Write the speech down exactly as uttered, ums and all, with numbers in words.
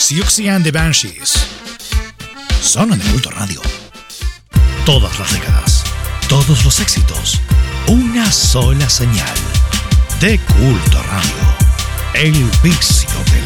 Siouxsie and the Banshees. Sonan de Culto Radio. Todas las décadas, todos los éxitos, una sola señal. De Culto Radio. El vicio de la